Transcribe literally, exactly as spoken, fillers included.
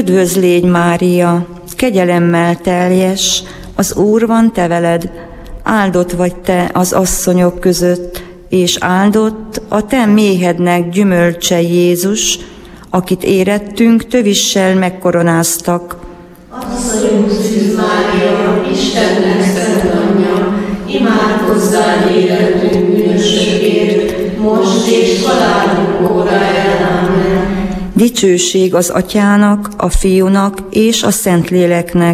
Üdvözl légy, Mária, kegyelemmel teljes, az Úr van te veled, áldott vagy te az asszonyok között, és áldott a te méhednek gyümölcse Jézus, akit érettünk tövissel megkoronáztak. Asszonyunk Szűz Mária, Istennek szent anyja, imádkozzál életünk bűnösökért, most és halálunk óráján. Amen. Dicsőség az Atyának, a Fiúnak és a Szentléleknek,